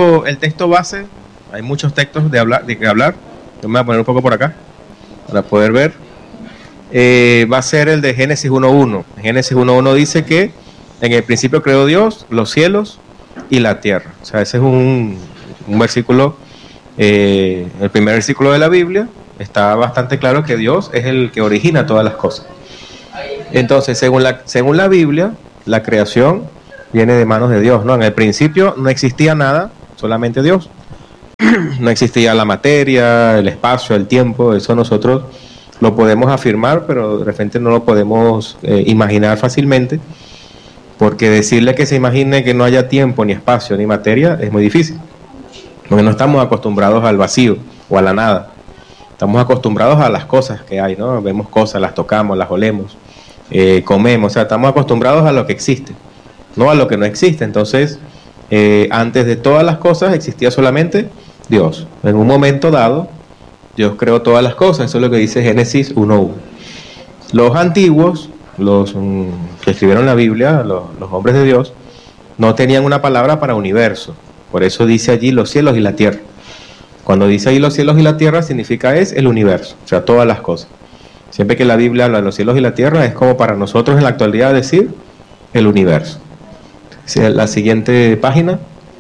el texto base, hay muchos textos de que hablar. Yo me voy a poner un poco por acá para poder ver. Va a ser el de Génesis 1.1. Génesis 1.1 dice que en el principio creó Dios los cielos y la tierra. O sea, ese es un versículo, el primer versículo de la Biblia. Está bastante claro que Dios es el que origina todas las cosas. Entonces, según la Biblia, la creación viene de manos de Dios, ¿no? En el principio no existía nada, solamente Dios. No existía la materia, el espacio, el tiempo. Eso nosotros lo podemos afirmar, pero de repente no lo podemos imaginar fácilmente, porque decirle que se imagine que no haya tiempo, ni espacio, ni materia es muy difícil, porque no estamos acostumbrados al vacío o a la nada. Estamos acostumbrados a las cosas que hay, ¿no? Vemos cosas, las tocamos, las olemos, comemos. O sea, estamos acostumbrados a lo que existe, no a lo que no existe. Entonces, antes de todas las cosas existía solamente Dios. En un momento dado, Dios creó todas las cosas. Eso es lo que dice Génesis 1.1. Los antiguos, los que escribieron la Biblia, los hombres de Dios, no tenían una palabra para universo. Por eso dice allí los cielos y la tierra. Cuando dice ahí los cielos y la tierra, significa es el universo, o sea, todas las cosas. Siempre que la Biblia habla de los cielos y la tierra, es como para nosotros en la actualidad decir el universo. La siguiente página.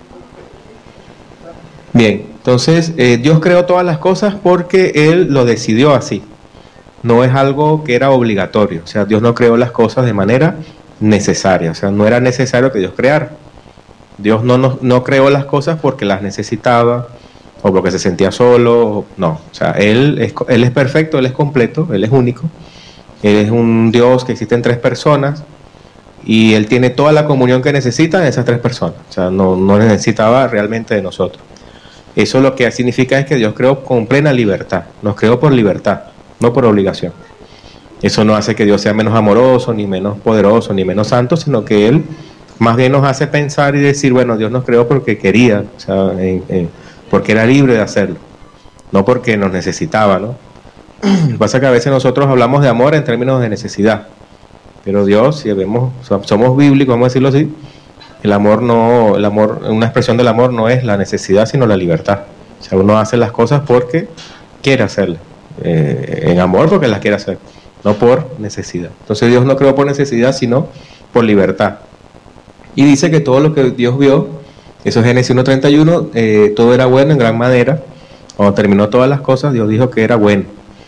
Bien, entonces Dios creó todas las cosas porque Él lo decidió así. No es algo que era obligatorio. O sea, Dios no creó las cosas de manera necesaria. O sea, no era necesario que Dios creara. Dios no creó las cosas porque las necesitaba, o porque se sentía solo. No, o sea, Él es perfecto, Él es completo, Él es único. Él es un Dios que existe en 3 personas, y Él tiene toda la comunión que necesita en esas 3 personas. O sea, no necesitaba realmente de nosotros. Eso lo que significa es que Dios creó con plena libertad. Nos creó por libertad, no por obligación. Eso no hace que Dios sea menos amoroso, ni menos poderoso, ni menos santo, sino que Él más bien nos hace pensar y decir, bueno, Dios nos creó porque quería, o sea, porque era libre de hacerlo, no porque nos necesitaba, ¿no? Lo que pasa es que a veces nosotros hablamos de amor en términos de necesidad, pero Dios, si vemos, somos bíblicos, vamos a decirlo así, el amor, una expresión del amor no es la necesidad, sino la libertad. O sea, uno hace las cosas porque quiere hacerlas, en amor porque las quiere hacer, no por necesidad. Entonces Dios no creó por necesidad, sino por libertad. Y dice que todo lo que Dios vio, eso es Génesis 1.31, todo era bueno en gran manera. Cuando terminó todas las cosas, Dios dijo que era bueno,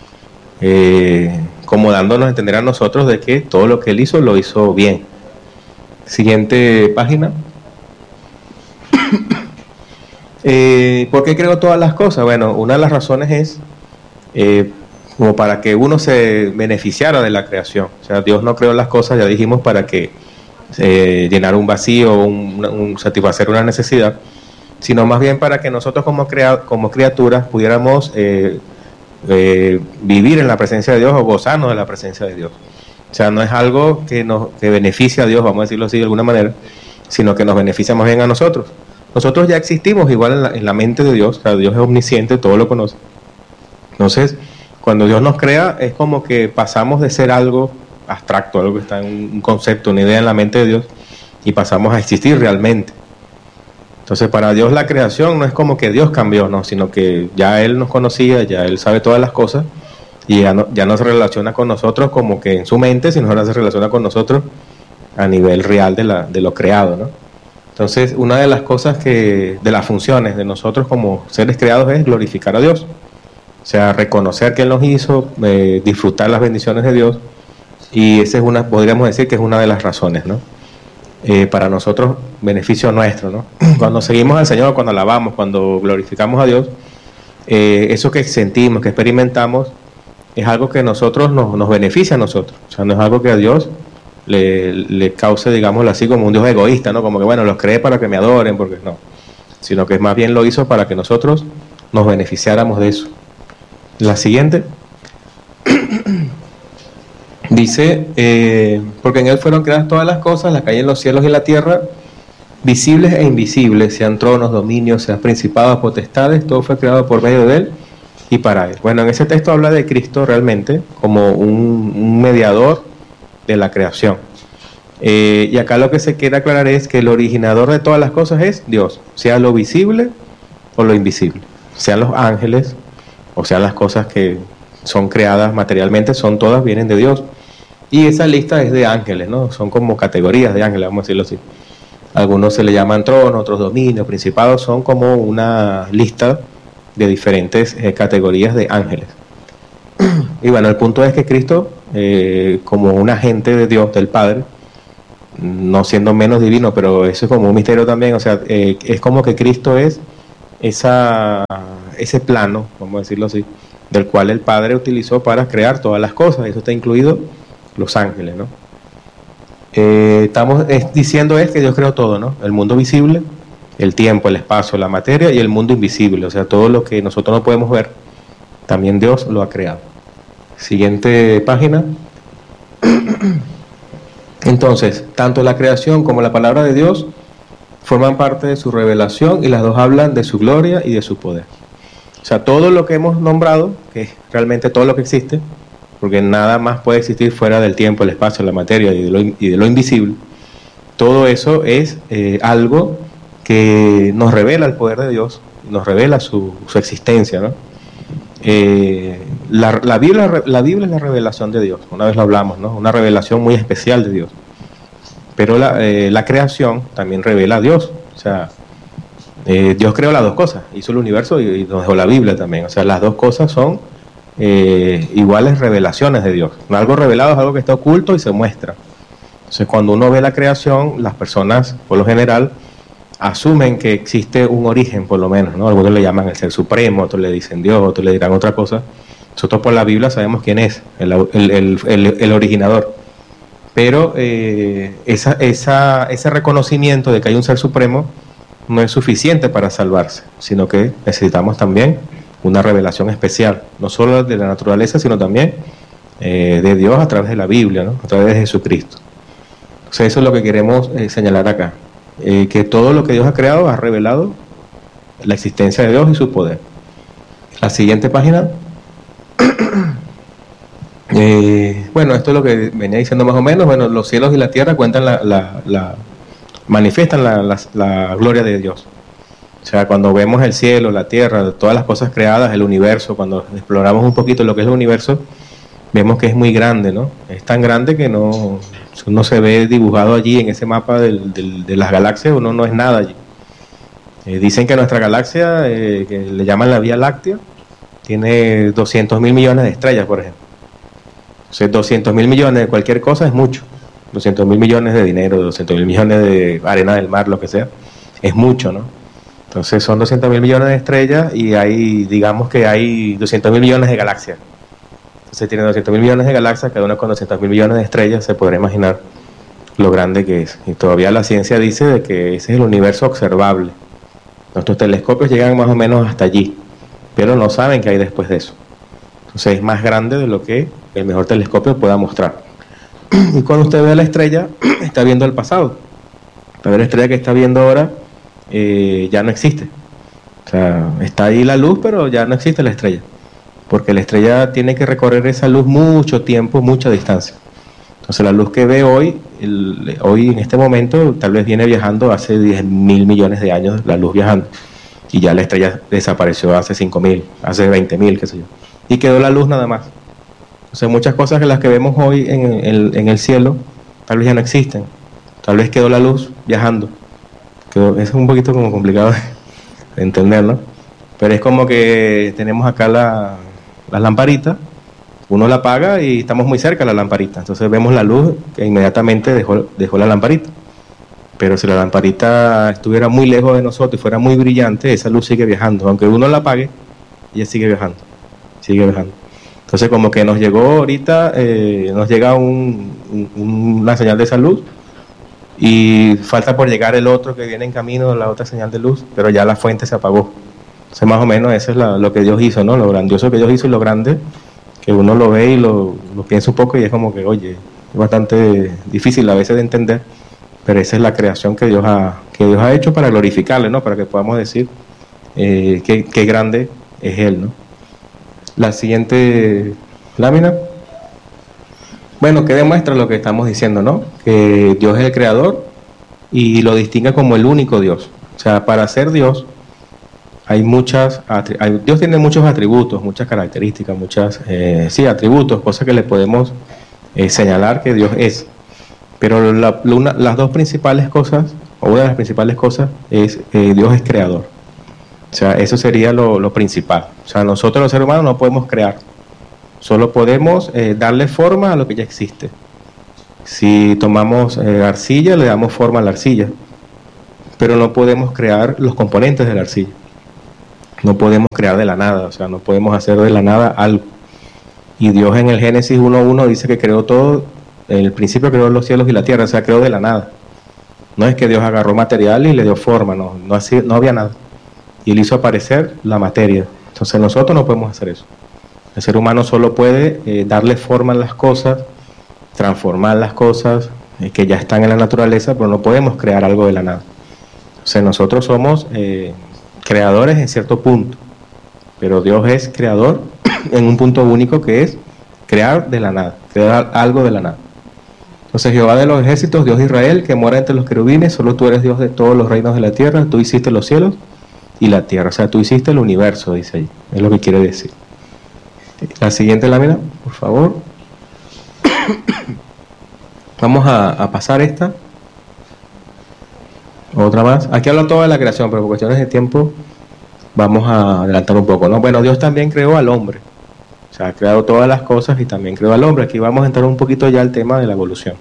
como dándonos a entender a nosotros de que todo lo que Él hizo, lo hizo bien. Siguiente página. ¿Por qué creó todas las cosas? Bueno, una de las razones es como para que uno se beneficiara de la creación. O sea, Dios no creó las cosas, ya dijimos, para que llenar un vacío, satisfacer una necesidad, sino más bien para que nosotros como criaturas pudiéramos vivir en la presencia de Dios o gozarnos de la presencia de Dios. O sea, no es algo que beneficia a Dios, vamos a decirlo así de alguna manera, sino que nos beneficia más bien a nosotros. Nosotros ya existimos igual en la mente de Dios. O sea, Dios es omnisciente, todo lo conoce. Entonces, cuando Dios nos crea, es como que pasamos de ser algo abstracto, algo que está en un concepto, una idea en la mente de Dios, y pasamos a existir realmente. Entonces, para Dios la creación no es como que Dios cambió, no, sino que ya Él nos conocía, ya Él sabe todas las cosas, y ya no se relaciona con nosotros como que en su mente, sino ahora se relaciona con nosotros a nivel real de lo creado, ¿no? Entonces, una de las cosas de las funciones de nosotros como seres creados es glorificar a Dios. O sea, reconocer que Él nos hizo, disfrutar las bendiciones de Dios, y esa es podríamos decir que es una de las razones, ¿no? Para nosotros, beneficio nuestro, ¿no? Cuando seguimos al Señor, cuando alabamos, cuando glorificamos a Dios, eso que sentimos, que experimentamos, es algo que nosotros nos beneficia a nosotros. O sea, no es algo que a Dios le cause, digámoslo así, como un Dios egoísta, ¿no? Como que, bueno, los creé para que me adoren, porque no. Sino que más bien lo hizo para que nosotros nos beneficiáramos de eso. La siguiente. Dice, porque en Él fueron creadas todas las cosas, las que hay en los cielos y la tierra, visibles e invisibles, sean tronos, dominios, sean principados, potestades, todo fue creado por medio de Él y para Él. Bueno, en ese texto habla de Cristo realmente como un mediador de la creación. Y acá lo que se quiere aclarar es que el originador de todas las cosas es Dios, sea lo visible o lo invisible, sean los ángeles o sean las cosas que son creadas materialmente, todas vienen de Dios. Y esa lista es de ángeles, ¿no? Son como categorías de ángeles, vamos a decirlo así. Algunos se le llaman tronos, otros dominios, principados, son como una lista de diferentes categorías de ángeles. Y bueno, el punto es que Cristo, como un agente de Dios, del Padre, no siendo menos divino, pero eso es como un misterio también, o sea, es como que Cristo es ese plano, vamos a decirlo así, del cual el Padre utilizó para crear todas las cosas, eso está incluido los ángeles, ¿no? Estamos diciendo es que Dios creó todo, ¿no? El mundo visible, el tiempo, el espacio, la materia y el mundo invisible, o sea, todo lo que nosotros no podemos ver, también Dios lo ha creado. Siguiente página. Entonces, tanto la creación como la palabra de Dios forman parte de su revelación y las dos hablan de su gloria y de su poder. O sea, todo lo que hemos nombrado, que es realmente todo lo que existe, porque nada más puede existir fuera del tiempo, el espacio, la materia y de lo invisible, todo eso es algo que nos revela el poder de Dios, nos revela su existencia, ¿no? La Biblia es la revelación de Dios, una vez lo hablamos, ¿no? Una revelación muy especial de Dios. Pero la creación también revela a Dios. O sea, Dios creó las dos cosas, hizo el universo y nos dejó la Biblia también. O sea, las dos cosas son iguales revelaciones de Dios. Algo revelado es algo que está oculto y se muestra. Entonces, cuando uno ve la creación, las personas, por lo general, asumen que existe un origen, por lo menos, ¿no? Algunos le llaman el ser supremo, otros le dicen Dios, otros le dirán otra cosa. Nosotros por la Biblia sabemos quién es, el originador. Pero ese reconocimiento de que hay un ser supremo no es suficiente para salvarse, sino que necesitamos también una revelación especial, no solo de la naturaleza, sino también de Dios a través de la Biblia, ¿no? A través de Jesucristo. O sea, eso es lo que queremos señalar acá. Que todo lo que Dios ha creado ha revelado la existencia de Dios y su poder. La siguiente página. Bueno, esto es lo que venía diciendo más o menos. Bueno, los cielos y la tierra cuentan manifiestan la gloria de Dios. O sea, cuando vemos el cielo, la tierra, todas las cosas creadas, el universo, cuando exploramos un poquito lo que es el universo, vemos que es muy grande, ¿no? Es tan grande que no se ve dibujado allí en ese mapa de las galaxias, uno no es nada allí. Dicen que nuestra galaxia, que le llaman la Vía Láctea, tiene 200.000 millones de estrellas, por ejemplo. O sea, 200.000 millones de cualquier cosa es mucho. 200.000 millones de dinero, 200.000 millones de arena del mar, lo que sea, es mucho, ¿no? Entonces son 200.000 millones de estrellas y digamos que hay 200.000 millones de galaxias. Entonces tiene 200.000 millones de galaxias, cada una con 200.000 millones de estrellas, se podrá imaginar lo grande que es. Y todavía la ciencia dice de que ese es el universo observable. Nuestros telescopios llegan más o menos hasta allí, pero no saben qué hay después de eso. Entonces es más grande de lo que el mejor telescopio pueda mostrar. Y cuando usted ve la estrella, está viendo el pasado. Pero la estrella que está viendo ahora ya no existe. O sea, está ahí la luz, pero ya no existe la estrella. Porque la estrella tiene que recorrer esa luz mucho tiempo, mucha distancia. Entonces la luz que ve hoy en este momento, tal vez viene viajando hace 10.000 millones de años, la luz viajando. Y ya la estrella desapareció hace 5.000, hace 20.000, qué sé yo. Y quedó la luz nada más. O sea, muchas cosas que las que vemos hoy en el cielo, tal vez ya no existen. Tal vez quedó la luz viajando. Eso es un poquito como complicado de entender, ¿no? Pero es como que tenemos acá las lamparitas, uno la apaga y estamos muy cerca de la lamparita. Entonces vemos la luz que inmediatamente dejó la lamparita. Pero si la lamparita estuviera muy lejos de nosotros y fuera muy brillante, esa luz sigue viajando. Aunque uno la apague, ella sigue viajando. Sigue viajando. Entonces como que nos llegó ahorita, nos llega una señal de esa luz y falta por llegar el otro que viene en camino, la otra señal de luz, pero ya la fuente se apagó. Entonces más o menos eso es lo que Dios hizo, ¿no? Lo grandioso que Dios hizo y lo grande, que uno lo ve y lo piensa un poco y es como que, oye, es bastante difícil a veces de entender, pero esa es la creación que Dios ha hecho para glorificarle, ¿no? Para que podamos decir qué grande es Él, ¿no? La siguiente lámina. Bueno, ¿qué demuestra lo que estamos diciendo, no? Que Dios es el creador y lo distingue como el único Dios. O sea, para ser Dios Dios tiene muchos atributos, muchas características, atributos, cosas que le podemos señalar que Dios es. Pero las dos principales cosas, o una de las principales cosas, es Dios es creador. O sea, eso sería lo principal. O sea, nosotros los seres humanos no podemos crear, solo podemos darle forma a lo que ya existe. Si tomamos arcilla, le damos forma a la arcilla, pero no podemos crear los componentes de la arcilla. No podemos crear de la nada, o sea, no podemos hacer de la nada algo. Y Dios en el Génesis 1:1 dice que creó todo, en el principio creó los cielos y la tierra, o sea, creó de la nada. No es que Dios agarró material y le dio forma, no había nada. Y Él hizo aparecer la materia. Entonces nosotros no podemos hacer eso. El ser humano solo puede darle forma a las cosas, transformar las cosas que ya están en la naturaleza, pero no podemos crear algo de la nada. O sea, nosotros somos creadores en cierto punto, pero Dios es creador en un punto único, que es crear de la nada, crear algo de la nada. Entonces, Jehová de los ejércitos, Dios de Israel, que mora entre los querubines, solo tú eres Dios de todos los reinos de la tierra, tú hiciste los cielos y la tierra, o sea, tú hiciste el universo, dice ahí, es lo que quiere decir. La siguiente lámina, por favor. Vamos a pasar esta. Otra más. Aquí habla toda la creación, pero por cuestiones de tiempo vamos a adelantar un poco, ¿no? Bueno, Dios también creó al hombre. O sea, ha creado todas las cosas y también creó al hombre. Aquí vamos a entrar un poquito ya al tema de la evolución.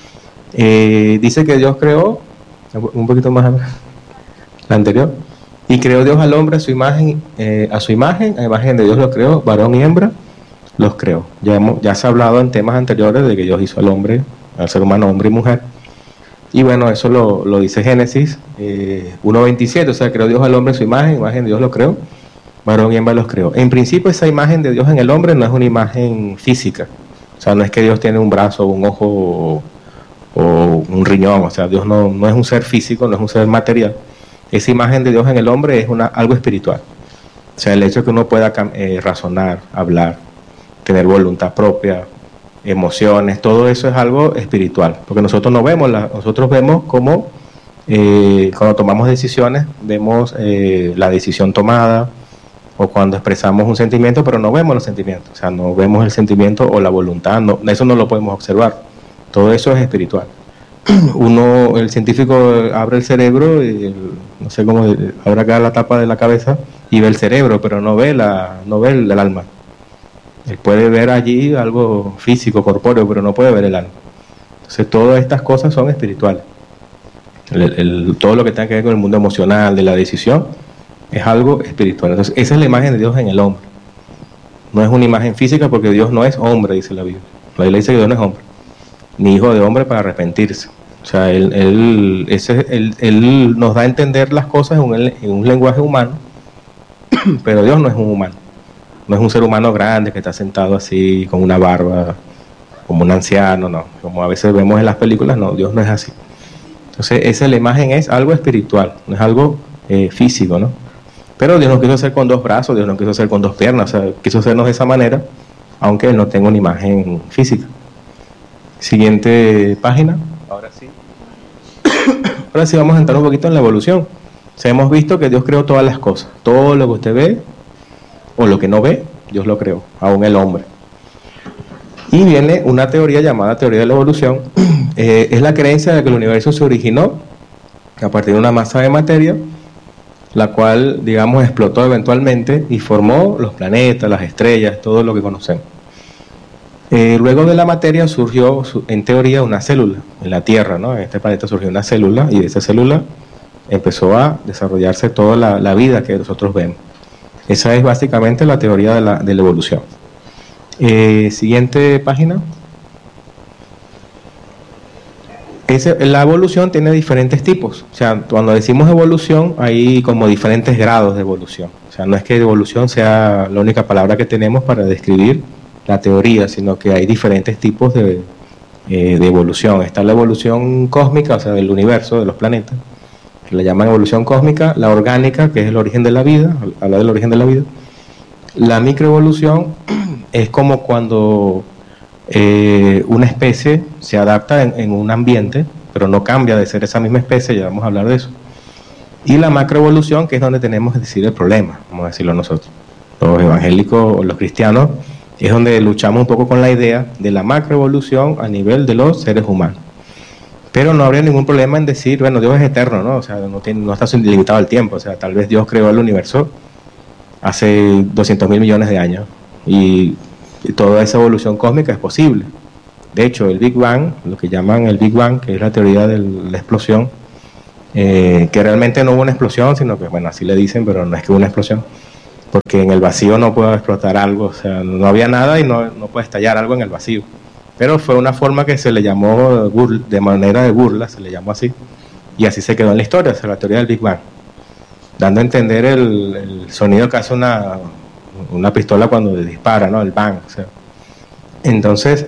Dice que Dios creó, un poquito más la anterior, y creó Dios al hombre a su imagen, a imagen de Dios lo creó, varón y hembra los creó. Ya se ha hablado en temas anteriores de que Dios hizo al hombre, al ser humano, hombre y mujer. Y bueno, eso lo dice Génesis 1:27, o sea, creó Dios al hombre a su imagen de Dios lo creó, varón y hembra los creó. En principio, esa imagen de Dios en el hombre no es una imagen física, o sea, no es que Dios tiene un brazo, un ojo o un riñón, o sea, Dios no es un ser físico, no es un ser material. Esa imagen de Dios en el hombre es algo espiritual. O sea, el hecho de que uno pueda razonar, hablar, tener voluntad propia, emociones, todo eso es algo espiritual, porque nosotros no vemos, nosotros vemos como cuando tomamos decisiones, vemos la decisión tomada, o cuando expresamos un sentimiento, pero no vemos los sentimientos, o sea, no vemos el sentimiento o la voluntad, eso no lo podemos observar, todo eso es espiritual. El científico abre el cerebro, no sé cómo, abre acá la tapa de la cabeza y ve el cerebro, pero no ve el alma. Él puede ver allí algo físico, corpóreo, pero no puede ver el alma. Entonces todas estas cosas son espirituales. Todo lo que tenga que ver con el mundo emocional, de la decisión, es algo espiritual. Entonces esa es la imagen de Dios en el hombre. No es una imagen física, porque Dios no es hombre, dice la Biblia. La Biblia dice que Dios no es hombre, ni hijo de hombre para arrepentirse. O sea, él nos da a entender las cosas en un lenguaje humano, pero Dios no es un humano. No es un ser humano grande que está sentado así con una barba, como un anciano, no. Como a veces vemos en las películas, no, Dios no es así. Entonces, la imagen es algo espiritual, no es algo físico, ¿no? Pero Dios no quiso hacer con dos brazos, Dios no quiso hacer con dos piernas, o sea, quiso hacernos de esa manera, aunque Él no tenga una imagen física. Siguiente página. Ahora sí. Ahora sí vamos a entrar un poquito en la evolución. O sea, hemos visto que Dios creó todas las cosas, todo lo que usted ve, o lo que no ve, Dios lo creó, aún el hombre. Y viene una teoría llamada teoría de la evolución. Es la creencia de que el universo se originó a partir de una masa de materia, la cual, digamos, explotó eventualmente y formó los planetas, las estrellas, todo lo que conocemos. Luego de la materia surgió, en teoría, una célula en la Tierra, ¿no? En este planeta surgió una célula, y de esa célula empezó a desarrollarse toda la vida que nosotros vemos. Esa es básicamente la teoría de la evolución. Siguiente página. La evolución tiene diferentes tipos. O sea, cuando decimos evolución, hay como diferentes grados de evolución. O sea, no es que evolución sea la única palabra que tenemos para describir la teoría, sino que hay diferentes tipos de evolución. Está la evolución cósmica, o sea, del universo, de los planetas, que la llaman evolución cósmica, la orgánica, que es el origen de la vida, habla del origen de la vida. La microevolución es como cuando una especie se adapta en un ambiente, pero no cambia de ser esa misma especie, ya vamos a hablar de eso. Y la macroevolución, que es donde tenemos que decir el problema, vamos a decirlo nosotros, los evangélicos o los cristianos, es donde luchamos un poco con la idea de la macroevolución a nivel de los seres humanos. Pero no habría ningún problema en decir, bueno, Dios es eterno, ¿no? O sea, no está limitado al tiempo, o sea, tal vez Dios creó el universo hace 200.000 millones de años y toda esa evolución cósmica es posible. De hecho, el Big Bang, lo que llaman el Big Bang, que es la teoría de la explosión, que realmente no hubo una explosión, sino que, bueno, así le dicen, pero no es que hubo una explosión, porque en el vacío no puede explotar algo, o sea, no había nada y no puede estallar algo en el vacío. Pero fue una forma que se le llamó de manera de burla, se le llamó así, y así se quedó en la historia, o sea, la teoría del Big Bang, dando a entender el sonido que hace una pistola cuando dispara, ¿no? El bang, o sea. Entonces,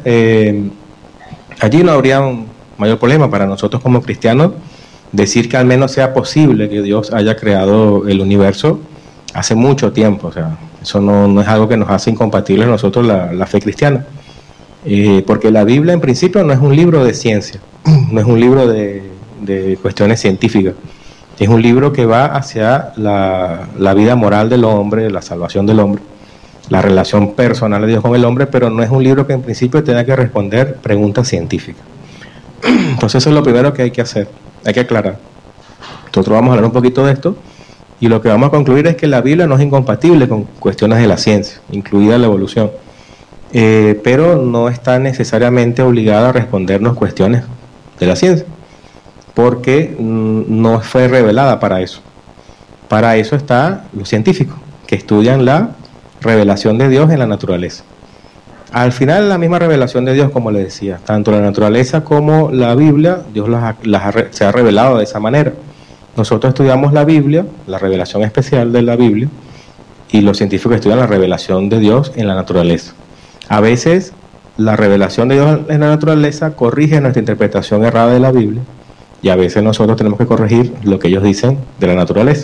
allí no habría un mayor problema para nosotros como cristianos decir que al menos sea posible que Dios haya creado el universo hace mucho tiempo, o sea, eso no es algo que nos hace incompatibles nosotros la fe cristiana. Porque la Biblia en principio no es un libro de ciencia, no es un libro de cuestiones científicas, es un libro que va hacia la vida moral del hombre, la salvación del hombre, la relación personal de Dios con el hombre, pero no es un libro que en principio tenga que responder preguntas científicas. Entonces eso es lo primero que hay que hacer, hay que aclarar. Nosotros vamos a hablar un poquito de esto y lo que vamos a concluir es que la Biblia no es incompatible con cuestiones de la ciencia, incluida la evolución. Pero no está necesariamente obligada a respondernos cuestiones de la ciencia, porque no fue revelada para eso. Para eso están los científicos, que estudian la revelación de Dios en la naturaleza. Al final, la misma revelación de Dios, como le decía, tanto la naturaleza como la Biblia, Dios se ha revelado de esa manera. Nosotros estudiamos la Biblia, la revelación especial de la Biblia, y los científicos estudian la revelación de Dios en la naturaleza. A veces la revelación de Dios en la naturaleza corrige nuestra interpretación errada de la Biblia y a veces nosotros tenemos que corregir lo que ellos dicen de la naturaleza.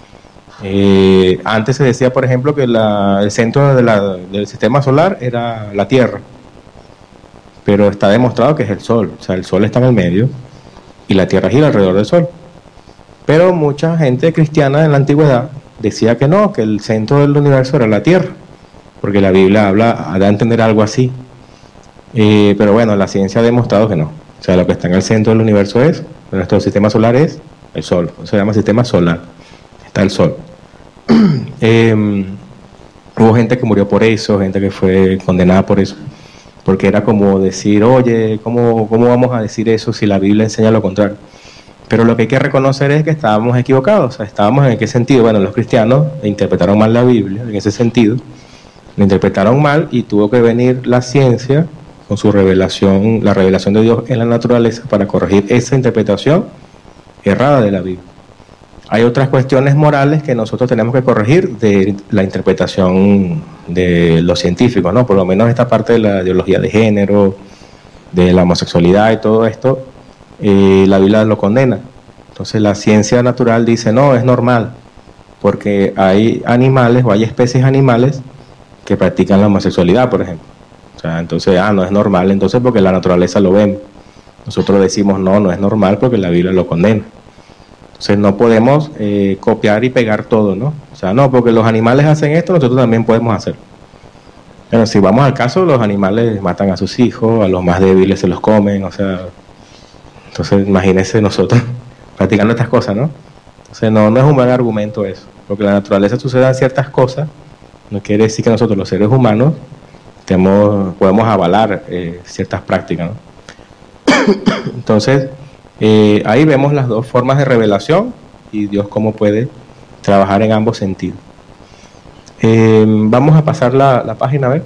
Antes se decía, por ejemplo, que el centro del sistema solar era la Tierra, pero está demostrado que es el Sol, o sea, el Sol está en el medio y la Tierra gira alrededor del Sol. Pero mucha gente cristiana en la antigüedad decía que no, que el centro del universo era la Tierra, porque la Biblia da a entender algo así. Pero bueno, la ciencia ha demostrado que no. O sea, lo que está en el centro del universo nuestro sistema solar es el Sol. Eso se llama sistema solar. Está el Sol. Hubo gente que murió por eso, gente que fue condenada por eso. Porque era como decir, oye, ¿cómo vamos a decir eso si la Biblia enseña lo contrario? Pero lo que hay que reconocer es que estábamos equivocados. O sea, estábamos en qué sentido. Bueno, los cristianos interpretaron mal la Biblia en ese sentido. Lo interpretaron mal y tuvo que venir la ciencia con su revelación, la revelación de Dios en la naturaleza para corregir esa interpretación errada de la Biblia. Hay otras cuestiones morales que nosotros tenemos que corregir de la interpretación de los científicos, ¿no? Por lo menos esta parte de la ideología de género, de la homosexualidad y todo esto, la Biblia lo condena. Entonces la ciencia natural dice, no, es normal, porque hay animales o hay especies animales que practican la homosexualidad, por ejemplo. O sea, entonces, no es normal, entonces porque la naturaleza lo ven. Nosotros decimos, no es normal porque la Biblia lo condena. Entonces no podemos copiar y pegar todo, ¿no? O sea, no, porque los animales hacen esto, nosotros también podemos hacer. Pero si vamos al caso, los animales matan a sus hijos, a los más débiles se los comen, o sea... Entonces imagínense nosotros practicando estas cosas, ¿no? Entonces no es un buen argumento eso, porque en la naturaleza sucedan ciertas cosas. No quiere decir que nosotros los seres humanos podemos avalar ciertas prácticas, ¿no? Entonces, ahí vemos las dos formas de revelación y Dios cómo puede trabajar en ambos sentidos. Vamos a pasar la página, a ver.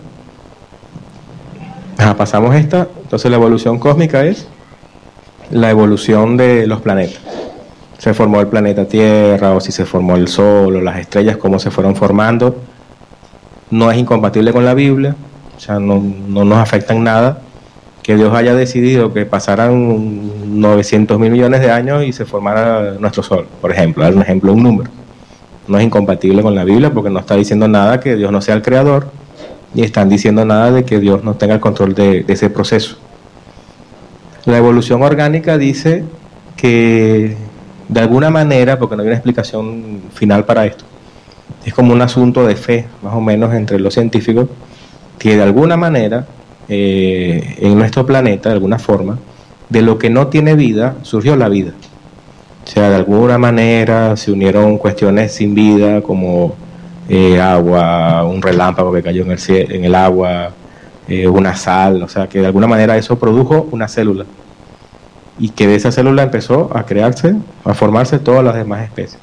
Pasamos esta. Entonces la evolución cósmica es la evolución de los planetas. Se formó el planeta Tierra, o si se formó el Sol, o las estrellas, cómo se fueron formando. No es incompatible con la Biblia, o sea, no nos afecta en nada que Dios haya decidido que pasaran 900.000 millones de años y se formara nuestro Sol, por ejemplo, dar un ejemplo, un número. No es incompatible con la Biblia porque no está diciendo nada que Dios no sea el creador ni están diciendo nada de que Dios no tenga el control de ese proceso. La evolución orgánica dice que de alguna manera, porque no hay una explicación final para esto, es como un asunto de fe, más o menos, entre los científicos, que de alguna manera, en nuestro planeta, de alguna forma, de lo que no tiene vida, surgió la vida. O sea, de alguna manera se unieron cuestiones sin vida, como agua, un relámpago que cayó en el agua, una sal, o sea, que de alguna manera eso produjo una célula. Y que de esa célula empezó a crearse, a formarse todas las demás especies.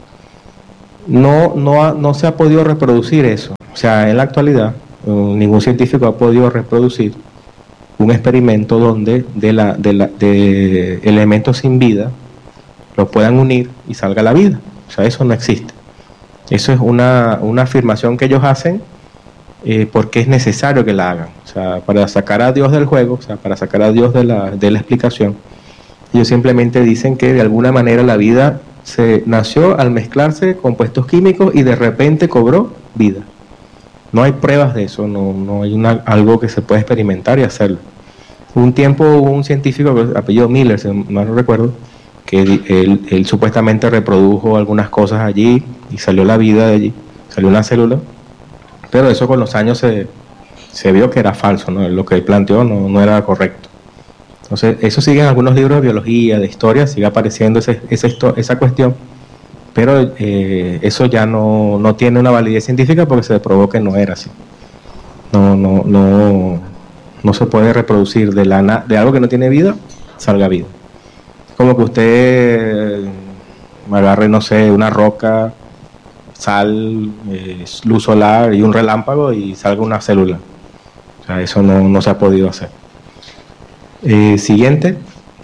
No se ha podido reproducir eso. O sea, en la actualidad, ningún científico ha podido reproducir un experimento donde de elementos sin vida los puedan unir y salga la vida. O sea, eso no existe. Eso es una afirmación que ellos hacen porque es necesario que la hagan. O sea, para sacar a Dios del juego, o sea, para sacar a Dios de la explicación, ellos simplemente dicen que de alguna manera la vida se nació al mezclarse compuestos químicos y de repente cobró vida. No hay pruebas de eso, no hay algo que se pueda experimentar y hacerlo. Un tiempo hubo un científico, apellido Miller, si mal no recuerdo, que él supuestamente reprodujo algunas cosas allí y salió la vida de allí, salió una célula, pero eso con los años se vio que era falso, ¿no? Lo que él planteó no era correcto. Entonces, eso sigue en algunos libros de biología, de historia, sigue apareciendo esa cuestión, pero eso ya no tiene una validez científica porque se probó que no era así. No se puede reproducir de algo que no tiene vida, salga vida. Como que usted agarre, no sé, una roca, sal, luz solar y un relámpago y salga una célula. O sea, eso no se ha podido hacer. Siguiente.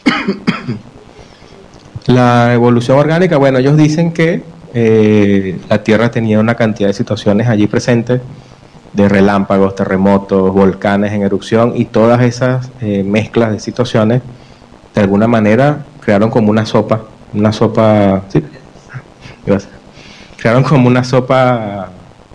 La evolución orgánica, bueno, ellos dicen que la Tierra tenía una cantidad de situaciones allí presentes, de relámpagos, terremotos, volcanes en erupción, y todas esas mezclas de situaciones de alguna manera crearon como una sopa, ¿sí? Gracias. Crearon como una sopa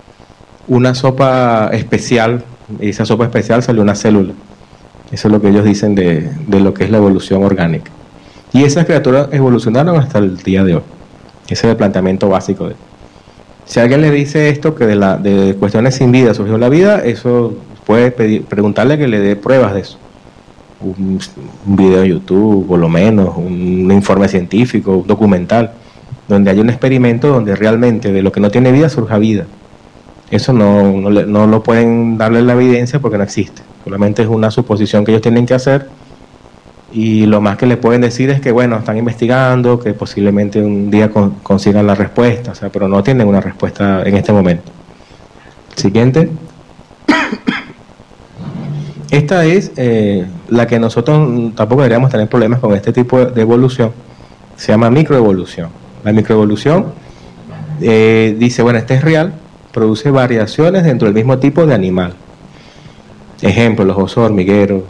especial, y esa sopa especial salió una célula. Eso es lo que ellos dicen de lo que es la evolución orgánica. Y esas criaturas evolucionaron hasta el día de hoy. Ese es el planteamiento básico de. Si alguien le dice esto, que de cuestiones sin vida surgió la vida, eso puede preguntarle que le dé pruebas de eso. Un video en YouTube, por lo menos, un informe científico, un documental, donde hay un experimento donde realmente de lo que no tiene vida surja vida. Eso no lo pueden darle la evidencia porque no existe. Solamente es una suposición que ellos tienen que hacer, y lo más que le pueden decir es que, bueno, están investigando, que posiblemente un día consigan la respuesta, o sea, pero no tienen una respuesta en este momento. Siguiente. Esta es la que nosotros tampoco deberíamos tener problemas con este tipo de evolución. Se llama microevolución. La microevolución dice, bueno, este es real, produce variaciones dentro del mismo tipo de animal. Ejemplo, los osos hormigueros.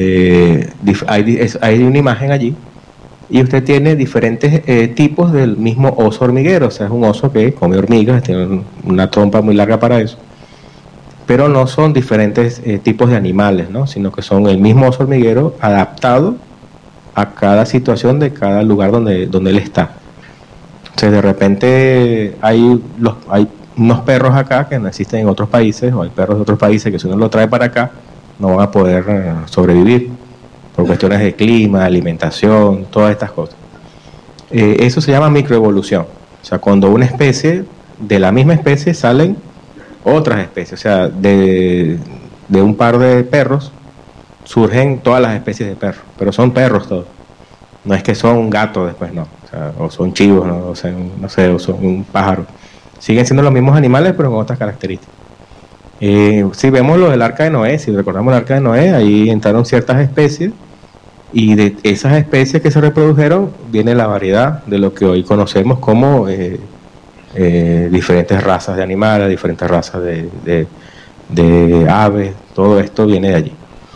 Hay una imagen allí y usted tiene diferentes tipos del mismo oso hormiguero. O sea, es un oso que come hormigas, tiene una trompa muy larga para eso, pero no son diferentes tipos de animales, ¿no? Sino que son el mismo oso hormiguero adaptado a cada situación de cada lugar donde él está. O sea, de repente hay unos perros acá que no existen en otros países, o hay perros de otros países que si uno lo trae para acá no van a poder sobrevivir por cuestiones de clima, alimentación, todas estas cosas. Eso se llama microevolución. O sea, cuando una especie, de la misma especie salen otras especies. O sea, de un par de perros surgen todas las especies de perros, pero son perros todos. No es que son gatos después, no. O sea, o son chivos, ¿no? O sea, no sé, o son un pájaro. Siguen siendo los mismos animales, pero con otras características. Si vemos lo del Arca de Noé, si recordamos el Arca de Noé, ahí entraron ciertas especies, y de esas especies que se reprodujeron viene la variedad de lo que hoy conocemos como diferentes razas de animales, diferentes razas de aves. Todo esto viene de allí.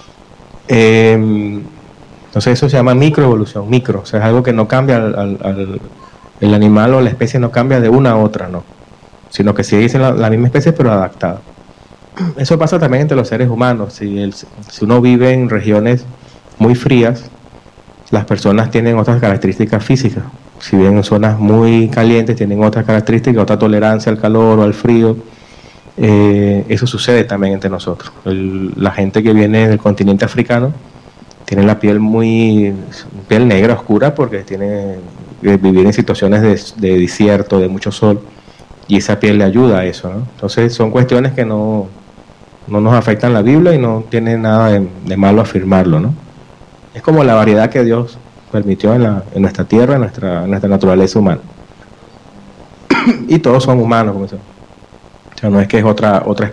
Entonces eso se llama microevolución, o sea, es algo que no cambia el animal o la especie no cambia de una a otra, no, sino que sigue siendo la misma especie pero adaptada. Eso pasa también entre los seres humanos. Si uno vive en regiones muy frías, las personas tienen otras características físicas. Si viven en zonas muy calientes, tienen otras características, otra tolerancia al calor o al frío. Eso sucede también entre nosotros. La gente que viene del continente africano tiene la piel piel negra, oscura, porque tiene que vivir en situaciones de desierto, de mucho sol, y esa piel le ayuda a eso, ¿no? Entonces son cuestiones que no nos afectan la Biblia y no tiene nada de malo afirmarlo, ¿no? Es como la variedad que Dios permitió en nuestra tierra, en nuestra naturaleza humana. Y todos son humanos, como eso. O sea, no es que es otra